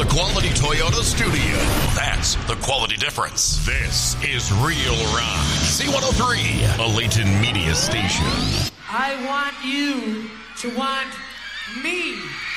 the Quality Toyota studio. That's the quality difference. This is Real Rock. C103, a Layton media station. I want you to want me.